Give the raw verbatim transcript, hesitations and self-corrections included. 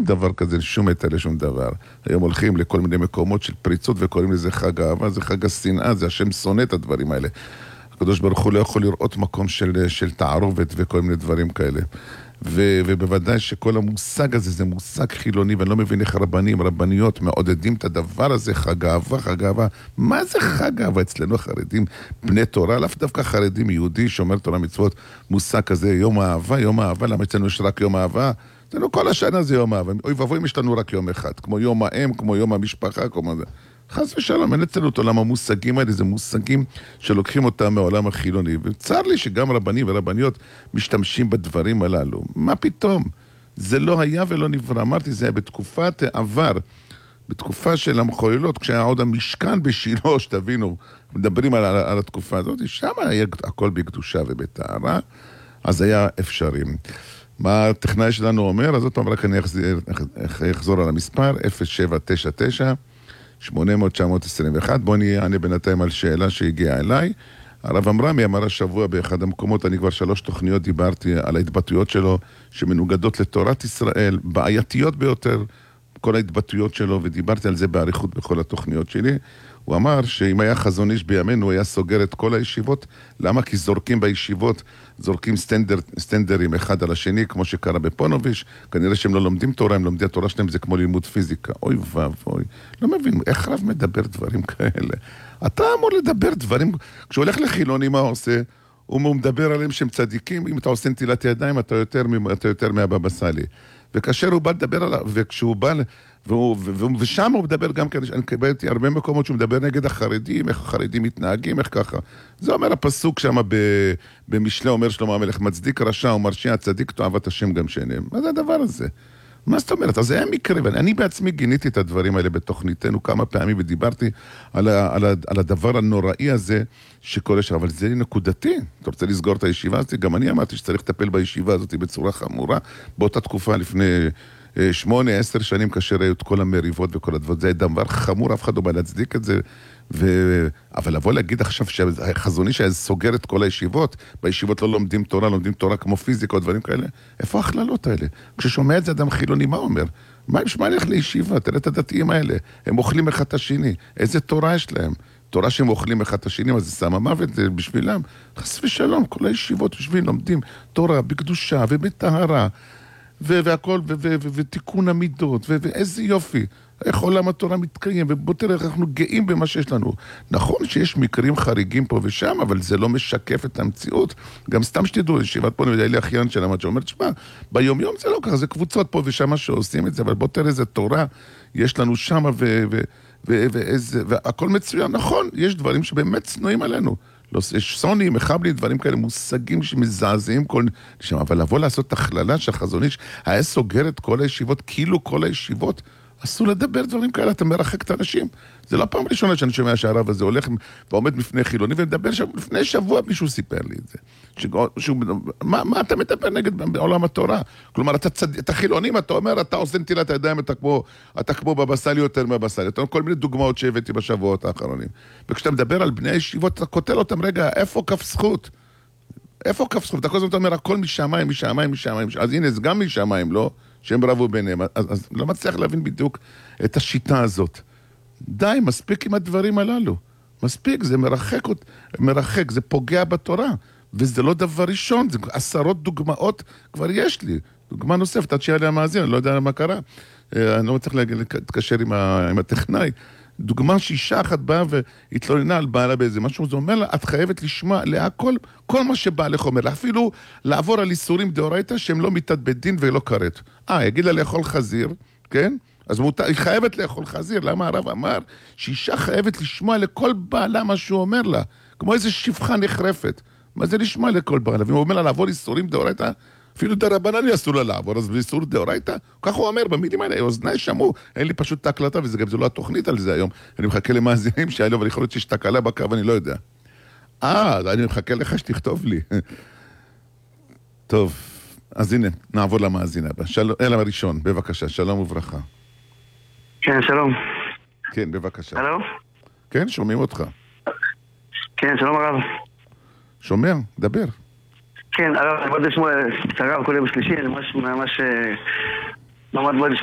דבר כזה, שום היטל לשום דבר. היום הולכים לכל מיני מקומות של פריצות וקוראים לזה חג האהבה, זה חג השנאה, זה השם שונא את הדברים האלה. הקדוש ברוך הוא לא יכול לראות מקום של, של תערובת וכל מיני דברים כאלה. ו, ובוודאי שכל המושג הזה זה מושג חילוני, ואני לא מבין איך רבנים, רבניות מעודדים את הדבר הזה, חג אהבה, חג אהבה. מה זה חג אהבה? אצלנו החרדים, בני תורה, לאו דווקא חרדים, יהודי, שומר תורה מצוות, מושג כזה, יום האהבה, יום האהבה, למה אצלנו יש רק יום האהבה? אצלנו כל השנה זה יום האהבה. אוי ואבוי אם יש לנו רק יום אחד, כמו יום האם, כמו יום המשפחה, כמו זה. חס ושלום, אין אצלנו את עולם המושגים האלה, זה מושגים שלוקחים אותם מהעולם החילוני, וצר לי שגם רבנים ורבניות משתמשים בדברים הללו. מה פתאום? זה לא היה ולא נברא. אמרתי, זה היה בתקופת עבר, בתקופה של המחוללות, כשהיה עוד המשכן בשילה, שתבינו, מדברים על, על, על התקופה הזאת, שם היה הכל בקדושה ובטהרה, אז היה אפשרי. מה הטכנאי שלנו אומר? אז עוד פעם רק אני אחזור, אחזור על המספר, אפס שבע תשע תשע שמונה אפס אפס תשע עשרים ואחת. בוא נענה בינתיים על שאלה שהגיעה אליי. הרב אמרמי אמר השבוע באחד המקומות, אני כבר שלוש תוכניות דיברתי על ההתבטאויות שלו שמנוגדות לתורת ישראל, בעייתיות ביותר, כל ההתבטאויות שלו, ודיברתי על זה בעריכות בכל התוכניות שלי. הוא אמר שאם היה חזון איש בימינו, הוא היה סוגר את כל הישיבות. למה? כי זורקים בישיבות, זורקים סטנדר, סטנדרים אחד על השני, כמו שקרה בפונוביש. כנראה שהם לא לומדים תורה, הם לומדים התורה שלהם, זה כמו לימוד פיזיקה. אוי ואבוי. לא מבין, איך רב מדבר דברים כאלה? אתה אמור לדבר דברים, כשהוא הולך לחילוני, מה הוא עושה? הוא מדבר עליהם שהם צדיקים, אם אתה עושה נטילת ידיים, אתה יותר, אתה יותר מהבבא סאלי. וכאשר הוא בא לדבר עליו, וכשהוא בא, והוא, ושם הוא מדבר גם כן, אני קיבלתי הרבה מקומות שהוא מדבר נגד החרדים, איך החרדים מתנהגים, איך ככה. זה אומר הפסוק שם במשלי, אומר שלמה המלך, מצדיק רשע ומרשיע צדיק תועבת השם גם שאינם. מה זה הדבר הזה? מה זאת אומרת? אז זה היה מקרה, ואני בעצמי גיניתי את הדברים האלה בתוכניתנו כמה פעמים, ודיברתי על, ה, על, ה, על הדבר הנוראי הזה שקורה שם, אבל זה נקודתי. אתה רוצה לסגור את הישיבה הזאת? גם אני אמרתי שצריך לטפל בישיבה הזאת בצורה חמורה, באותה תקופה לפני שמונה, עשר שנים, כאשר היו את כל המריבות וכל הדברים, זה היה דבר חמור, אף אחד לא בא להצדיק את זה, ו... אבל לבוא להגיד עכשיו שהחזוני שהיה סוגר את כל הישיבות, בישיבות לא לומדים תורה, לומדים תורה כמו פיזיקה או דברים כאלה, איפה ההכללות האלה? כששומע את זה אדם חילוני, מה אומר? מה אם שמע לך לישיבה? תראה את הדתיים האלה, הם אוכלים אחד את השני, איזה תורה יש להם? תורה שהם אוכלים אחד את השני, אז זה שם המוות בשבילם, חס ושלום, כל הישיבות בשביל לומדים תורה בקדושה ובטהרה, והכל, ותיקון המידות, ואיזה יופי, איך עולם התורה מתקיים, ובוא תראה, אנחנו גאים במה שיש לנו. נכון שיש מקרים חריגים פה ושם, אבל זה לא משקף את המציאות. גם סתם שתדעו, ישיבת פה נדע לי אחיין של המד שאומרת, שמה, ביום יום זה לא ככה, זה קבוצות פה ושם שעושים את זה, אבל בוא תראה איזה תורה יש לנו שם, ואיזה, והכל מצוין. נכון, יש דברים שבאמת צנועים עלינו. לא, יש סוני, מחבלי, דברים כאלה, מושגים שמזעזעים כל... אבל לבוא לעשות הכללה שהחזון איש היה סוגר את כל הישיבות, כאילו כל הישיבות, אסור לדבר דברים כאלה, אתה מרחק את האנשים. זה לא פעם ראשונה שאני שומע שהרב הזה הולך ועומד בפני חילוני, ומדבר שם, לפני שבוע מישהו סיפר לי את זה. ש... שהוא... מה, מה אתה מדבר נגד בעולם התורה? כלומר, אתה, צד... אתה חילונים, אתה אומר, אתה עושה נטילת הידיים, אתה כמו, אתה כמו בבא סאלי יותר מהבבא סאלי. אתה אומר כל מיני דוגמאות שהבאתי בשבועות האחרונים. וכשאתה מדבר על בני הישיבות, אתה כותל אותם, רגע, איפה כף זכות? איפה כף זכות? אתה כל הזמן אומר, הכל משמיים, משמיים, משמיים. אז הנה, זה גם משמיים, לא? שהם רבו ביניהם. אז, אז לא מצליח להבין בדיוק את השיטה הזאת. די, מספיק עם הדברים הללו. מספיק, זה מרחק, מרחק, זה פוגע בתורה. וזה לא דבר ראשון, זה עשרות דוגמאות כבר יש לי. דוגמה נוספת, עד שיהיה לי המאזין, אני לא יודע מה קרה. אני לא מצליח להתקשר עם, ה, עם הטכנאי. דוגמה שאישה אחת באה והתלוננה על בעלה באיזה משהו, זה אומר לה, את חייבת לשמוע להכל, כל מה שבעלך אומר לה, אפילו לעבור על איסורים דאורייתא שהם לא מיתת בית דין ולא כרת. אה, יגיד לה לאכול חזיר, כן? אז מות... היא חייבת לאכול חזיר, למה הרב אמר שאישה חייבת לשמוע לכל בעלה מה שהוא אומר לה, כמו איזו שפחה נחרפת. מה זה לשמוע לכל בעלה? ואם הוא אומר לה לעבור איסורים דאורייתא, אפילו דרבנן אסור לה לעבור, אז באיסור דאורייתא, כך הוא אומר, במילים האלה, אוזני שמעו, אין לי פשוט את ההקלטה, וזה גם זה לא התוכנית על זה היום, אני מחכה למאזינים שהיה לו, אבל יכול להיות שיש תקלה בקו, אני לא יודע. אה, אני מחכה לך שתכתוב לי. טוב, אז הנה, נעבור למאזין הבא. אלה הראשון, בבקשה, שלום וברכה. כן, שלום. כן, בבקשה. הלו? כן, שומעים אותך. כן, שלום הרב. שומע, דבר. כן, הרב, אני מאוד לשמוע את הרב כל יום שלישי, אני ממש, ממש, ממש מאוד לשמוע